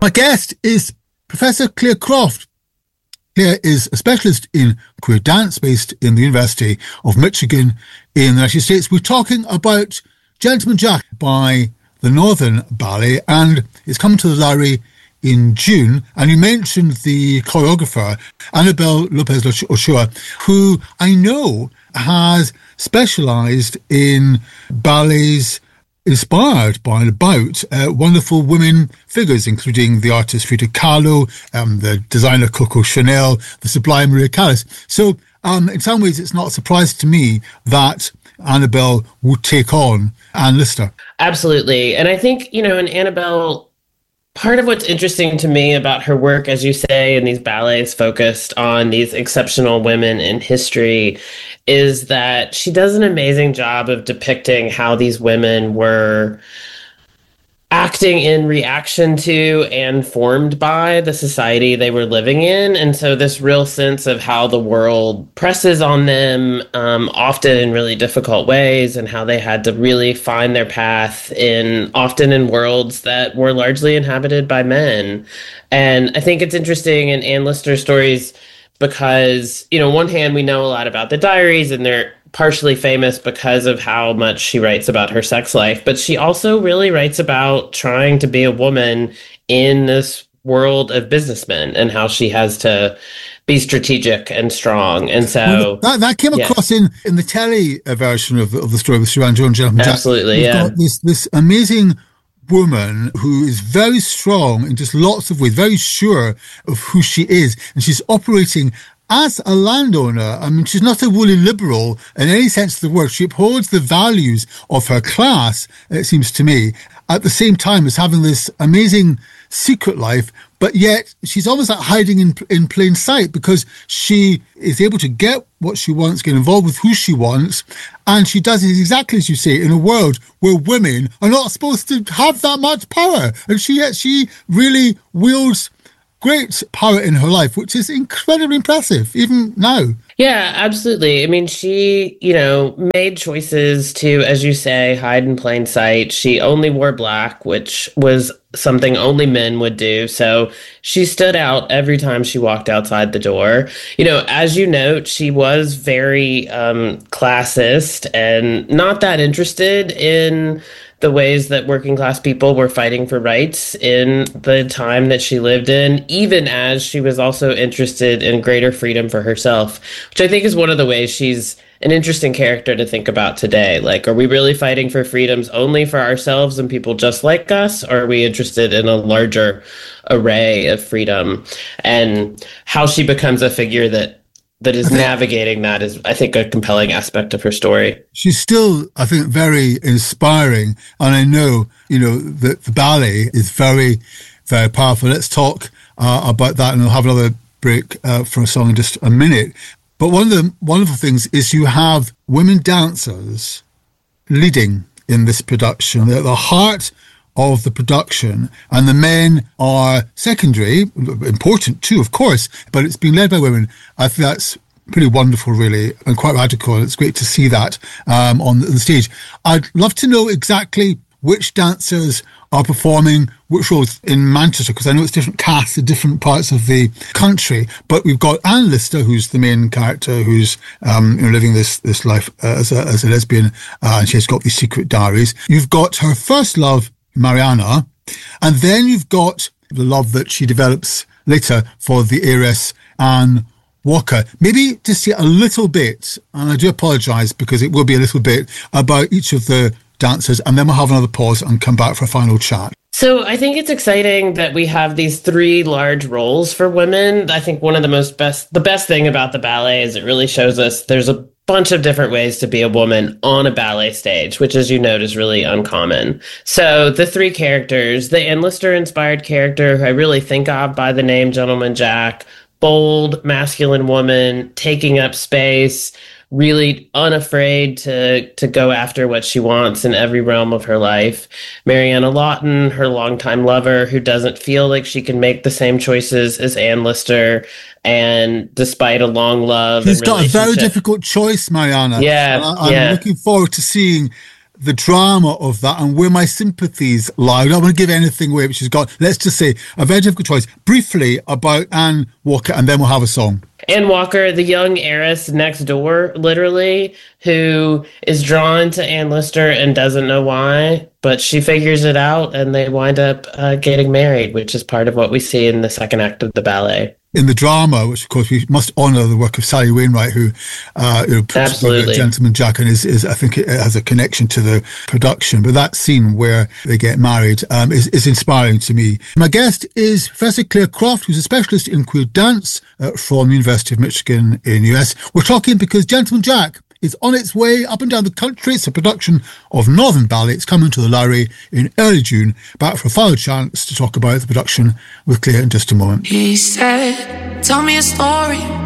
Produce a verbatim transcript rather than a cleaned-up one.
My guest is Professor Claire Croft. Claire is a specialist in queer dance based in the University of Michigan in the United States. We're talking about Gentleman Jack by the Northern Ballet, and it's come to the Lowry in June. And you mentioned the choreographer, Annabelle Lopez Ochoa, who I know has specialised in ballets inspired by and about uh, wonderful women figures, including the artist Frida Kahlo, um, the designer Coco Chanel, the sublime Maria Callas. So um, in some ways, it's not a surprise to me that Annabelle would take on Anne Lister. Absolutely. And I think, you know, in Annabelle, part of what's interesting to me about her work, as you say, in these ballets focused on these exceptional women in history, is that she does an amazing job of depicting how these women were acting in reaction to and formed by the society they were living in. And so this real sense of how the world presses on them, um, often in really difficult ways, and how they had to really find their path in often in worlds that were largely inhabited by men. And I think it's interesting in Anne Lister's stories because, you know, on one hand, we know a lot about the diaries, and they're partially famous because of how much she writes about her sex life, but she also really writes about trying to be a woman in this world of businessmen and how she has to be strategic and strong. And so well, that, that came across yeah. in, in the telly version of, of the story with Suran Jones. Absolutely, We've yeah. got this, this amazing woman who is very strong in just lots of ways, very sure of who she is, and she's operating as a landowner. I mean, she's not a woolly liberal in any sense of the word. She upholds the values of her class, it seems to me, at the same time as having this amazing secret life, but yet she's almost like hiding in in plain sight because she is able to get what she wants, get involved with who she wants, and she does it exactly as you say, in a world where women are not supposed to have that much power. And she she really wields great power in her life, which is incredibly impressive, even now. Yeah, absolutely. I mean, she, you know, made choices to, as you say, hide in plain sight. She only wore black, which was something only men would do. So she stood out every time she walked outside the door. You know, as you note, she was very um, classist and not that interested in the ways that working class people were fighting for rights in the time that she lived in, even as she was also interested in greater freedom for herself, which I think is one of the ways she's an interesting character to think about today. Like, are we really fighting for freedoms only for ourselves and people just like us? Or are we interested in a larger array of freedom? And how she becomes a figure that that is navigating that is, I think, a compelling aspect of her story. She's still, I think, very inspiring. And I know, you know, that the ballet is very, very powerful. Let's talk uh, about that, and we'll have another break uh, for a song in just a minute. But one of the wonderful things is you have women dancers leading in this production. They're at the heart of the production, and the men are secondary, important too, of course, but it's being led by women. I think that's pretty wonderful, really, and quite radical. And it's great to see that um, on the stage. I'd love to know exactly which dancers are performing which roles in Manchester, because I know it's different casts in different parts of the country. But we've got Anne Lister, who's the main character, who's um, you know, living this this life uh, as, a, as a lesbian, uh, and she's got these secret diaries. You've got her first love, Mariana, and then you've got the love that she develops later for the heiress Anne Walker. Maybe just say a little bit, and I do apologise because it will be a little bit, about each of the dancers, and then we'll have another pause and come back for a final chat. So I think it's exciting that we have these three large roles for women. I think one of the most best, the best thing about the ballet is it really shows us there's a bunch of different ways to be a woman on a ballet stage, which, as you note, is really uncommon. So the three characters, the Anne Lister-inspired character, who I really think of by the name Gentleman Jack, bold, masculine woman, taking up space, really unafraid to to go after what she wants in every realm of her life. Mariana Lawton, her longtime lover, who doesn't feel like she can make the same choices as Anne Lister, and despite a long love, she's got a very difficult choice, Mariana. Yeah, I, I'm yeah. looking forward to seeing the drama of that and where my sympathies lie. I don't want to give anything away, which has got, let's just say, a very difficult choice. Briefly about Anne Walker, and then we'll have a song. Anne Walker, the young heiress next door, literally, who is drawn to Anne Lister and doesn't know why, but she figures it out and they wind up uh, getting married, which is part of what we see in the second act of the ballet. In the drama, which of course we must honour the work of Sally Wainwright, who uh, you know, puts the Gentleman Jack, and is, is I think it has a connection to the production. But that scene where they get married um, is, is inspiring to me. My guest is Professor Claire Croft, who's a specialist in queer dance uh, from the University of Michigan in the U S. We're talking because Gentleman Jack is on its way up and down the country. It's a production of Northern Ballet. It's coming to the Lowry in early June. Back for a final chance to talk about the production with Claire in just a moment. He said, tell me a story